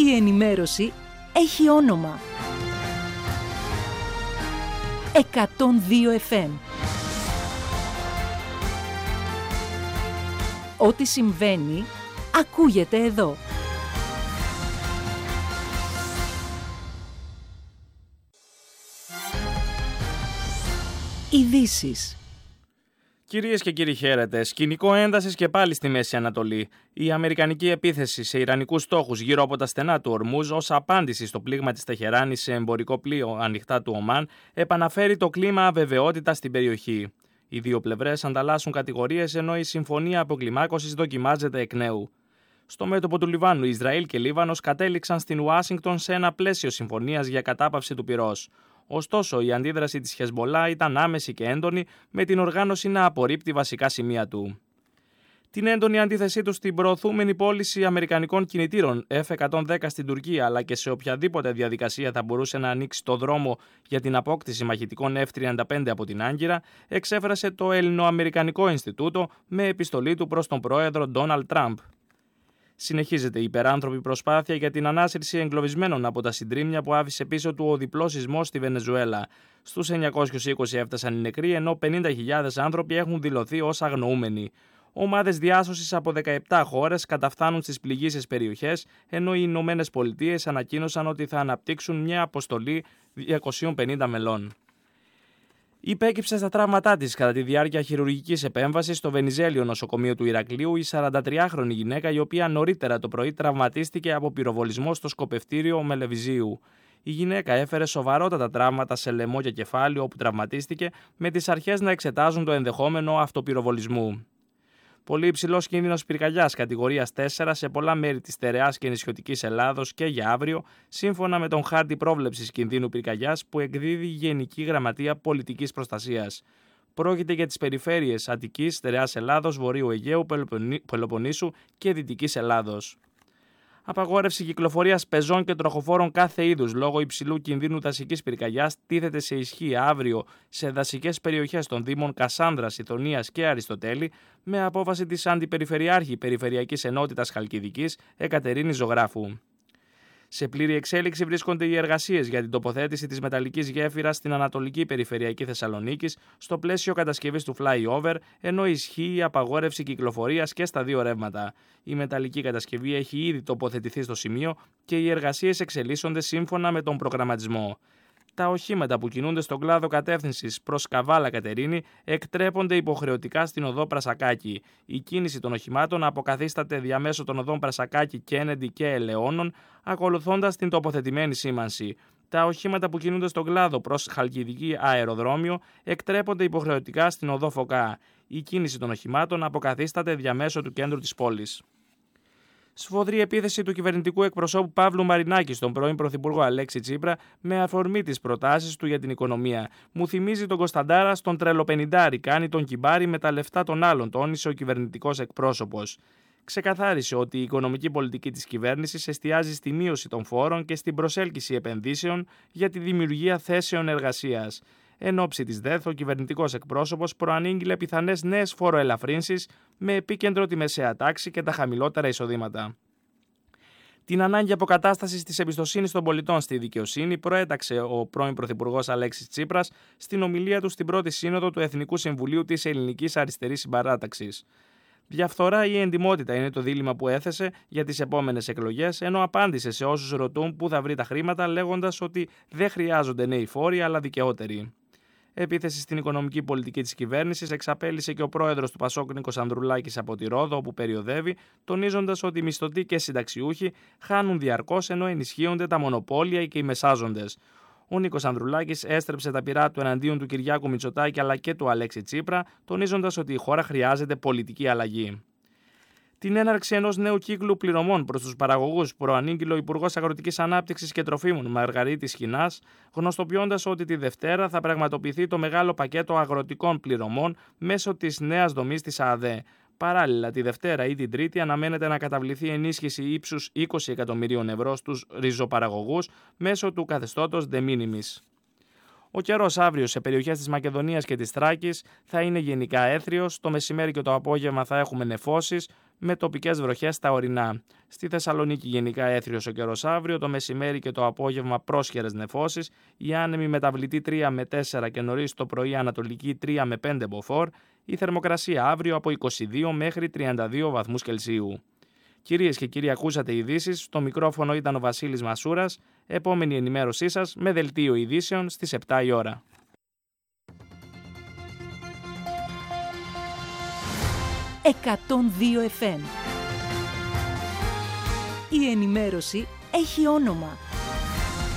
Η ενημέρωση έχει όνομα. 102 FM. Ό,τι συμβαίνει, ακούγεται εδώ. Ειδήσεις. Κυρίες και κύριοι, χαίρετε. Σκηνικό έντασης και πάλι στη Μέση Ανατολή. Η αμερικανική επίθεση σε ιρανικούς στόχους γύρω από τα στενά του Ορμούζ ως απάντηση στο πλήγμα της Τεχεράνης σε εμπορικό πλοίο ανοιχτά του Ομάν επαναφέρει το κλίμα αβεβαιότητας στην περιοχή. Οι δύο πλευρές ανταλλάσσουν κατηγορίες ενώ η συμφωνία αποκλιμάκωσης δοκιμάζεται εκ νέου. Στο μέτωπο του Λιβάνου, Ισραήλ και Λίβανος κατέληξαν στην Ουάσιγκτον σε ένα πλαίσιο συμφωνίας για κατάπαυση του πυρός. Ωστόσο, η αντίδραση της Χεσμολά ήταν άμεση και έντονη, με την οργάνωση να απορρίπτει βασικά σημεία του. Την έντονη αντίθεσή του στην προωθούμενη πώληση αμερικανικών κινητήρων F-110 στην Τουρκία, αλλά και σε οποιαδήποτε διαδικασία θα μπορούσε να ανοίξει το δρόμο για την απόκτηση μαχητικών F-35 από την Άγκυρα, εξέφρασε το Ελληνοαμερικανικό Ινστιτούτο με επιστολή του προς τον πρόεδρο Ντόναλντ Τραμπ. Συνεχίζεται η υπεράνθρωπη προσπάθεια για την ανάσυρση εγκλωβισμένων από τα συντρίμμια που άφησε πίσω του ο διπλός σεισμός στη Βενεζουέλα. Στους 920 έφτασαν οι νεκροί, ενώ 50.000 άνθρωποι έχουν δηλωθεί ως αγνοούμενοι. Ομάδες διάσωσης από 17 χώρες καταφθάνουν στις πληγείσες περιοχές, ενώ οι Ηνωμένες Πολιτείες ανακοίνωσαν ότι θα αναπτύξουν μια αποστολή 250 μελών. Υπέκυψε στα τραύματά της κατά τη διάρκεια χειρουργικής επέμβασης στο Βενιζέλιο νοσοκομείο του Ηρακλείου η 43χρονη γυναίκα, η οποία νωρίτερα το πρωί τραυματίστηκε από πυροβολισμό στο σκοπευτήριο Μελεβιζίου. Η γυναίκα έφερε σοβαρότατα τραύματα σε λαιμό και κεφάλι όπου τραυματίστηκε, με τις αρχές να εξετάζουν το ενδεχόμενο αυτοπυροβολισμού. Πολύ υψηλός κίνδυνος πυρκαγιάς κατηγορίας 4 σε πολλά μέρη της στερεάς και νησιωτικής Ελλάδος και για αύριο, σύμφωνα με τον χάρτη πρόβλεψης κινδύνου πυρκαγιάς που εκδίδει η Γενική Γραμματεία Πολιτικής Προστασίας. Πρόκειται για τις περιφέρειες Αττικής, στερεάς Ελλάδος, Βορείου Αιγαίου, Πελοποννήσου και Δυτικής Ελλάδος. Απαγόρευση κυκλοφορίας πεζών και τροχοφόρων κάθε είδους λόγω υψηλού κινδύνου δασικής πυρκαγιάς τίθεται σε ισχύ αύριο σε δασικές περιοχές των Δήμων Κασάνδρας, Ηθωνίας και Αριστοτέλη, με απόφαση της Αντιπεριφερειάρχη Περιφερειακής Ενότητας Χαλκιδικής Εκατερίνης Ζωγράφου. Σε πλήρη εξέλιξη βρίσκονται οι εργασίες για την τοποθέτηση της μεταλλικής γέφυρας στην Ανατολική Περιφερειακή Θεσσαλονίκης στο πλαίσιο κατασκευής του flyover, ενώ ισχύει η απαγόρευση κυκλοφορίας και στα δύο ρεύματα. Η μεταλλική κατασκευή έχει ήδη τοποθετηθεί στο σημείο και οι εργασίες εξελίσσονται σύμφωνα με τον προγραμματισμό. Τα οχήματα που κινούνται στον κλάδο κατεύθυνσης προς Καβάλα Κατερίνη εκτρέπονται υποχρεωτικά στην οδό Πρασακάκη. Η κίνηση των οχημάτων αποκαθίσταται διαμέσου των οδών Πρασακάκη, Κέννεντι και Ελαιώνων, ακολουθώντας την τοποθετημένη σήμανση. Τα οχήματα που κινούνται στον κλάδο προς Χαλκιδική Αεροδρόμιο εκτρέπονται υποχρεωτικά στην οδό Φωκά. Η κίνηση των οχημάτων αποκαθίσταται διαμέσου του κέντρου της πόλης. Σφοδρή επίθεση του κυβερνητικού εκπροσώπου Παύλου Μαρινάκη στον πρώην Πρωθυπουργό Αλέξη Τσίπρα με αφορμή τις προτάσεις του για την οικονομία. Μου θυμίζει τον Κωνσταντάρα στον τρελοπενιντάρι, κάνει τον κυμπάρι με τα λεφτά των άλλων, τόνισε ο κυβερνητικός εκπρόσωπος. Ξεκαθάρισε ότι η οικονομική πολιτική της κυβέρνησης εστιάζει στη μείωση των φόρων και στην προσέλκυση επενδύσεων για τη δημιουργία θέσεων εργασίας. Εν ώψη της ΔΕΘ, ο κυβερνητικός εκπρόσωπος προανήγγειλε πιθανές νέες φοροελαφρύνσεις με επίκεντρο τη μεσαία τάξη και τα χαμηλότερα εισοδήματα. Την ανάγκη αποκατάστασης της εμπιστοσύνης των πολιτών στη δικαιοσύνη προέταξε ο πρώην Πρωθυπουργός Αλέξης Τσίπρας στην ομιλία του στην πρώτη σύνοδο του Εθνικού Συμβουλίου της Ελληνικής Αριστερής Συμπαράταξης. Διαφθορά ή εντιμότητα είναι το δίλημμα που έθεσε για τις επόμενες εκλογές, ενώ απάντησε σε όσους ρωτούν πού θα βρει τα χρήματα, λέγοντας ότι δεν χρειάζονται νέοι φόροι αλλά δικαιότεροι. Επίθεση στην οικονομική πολιτική της κυβέρνησης εξαπέλυσε και ο πρόεδρος του Πασόκ Νίκος Ανδρουλάκης από τη Ρόδο, όπου περιοδεύει, τονίζοντας ότι οι μισθωτοί και συνταξιούχοι χάνουν διαρκώς ενώ ενισχύονται τα μονοπόλια και οι μεσάζοντες. Ο Νίκος Ανδρουλάκης έστρεψε τα πυρά του εναντίον του Κυριάκου Μητσοτάκη αλλά και του Αλέξη Τσίπρα, τονίζοντας ότι η χώρα χρειάζεται πολιτική αλλαγή. Την έναρξη ενός νέου κύκλου πληρωμών προς τους παραγωγούς προανήγγειλε ο Υπουργός Αγροτικής Ανάπτυξης και Τροφίμων Μαργαρίτης Χινάς, γνωστοποιώντας ότι τη Δευτέρα θα πραγματοποιηθεί το μεγάλο πακέτο αγροτικών πληρωμών μέσω της νέας δομής της ΑΔΕ. Παράλληλα, τη Δευτέρα ή την Τρίτη αναμένεται να καταβληθεί ενίσχυση ύψους 20 εκατομμυρίων ευρώ στους ριζοπαραγωγούς μέσω του καθεστώτος de minimis. Ο καιρός αύριο σε περιοχές της Μακεδονίας και της Θράκης θα είναι γενικά έθριος, το μεσημέρι και το απόγευμα θα έχουμε νεφώσεις με τοπικές βροχές στα ορεινά. Στη Θεσσαλονίκη γενικά έθριος ο καιρός αύριο, το μεσημέρι και το απόγευμα πρόσχερες νεφώσεις, η άνεμη μεταβλητή 3 με 4 και νωρίς το πρωί ανατολική 3 με 5 μποφόρ, η θερμοκρασία αύριο από 22 μέχρι 32 βαθμούς Κελσίου. Κυρίες και κύριοι, ακούσατε ειδήσεις. Στο μικρόφωνο ήταν ο Βασίλης Μασούρας. Επόμενη ενημέρωσή σας με δελτίο ειδήσεων στις 7 η ώρα. FM. Η ενημέρωση έχει όνομα.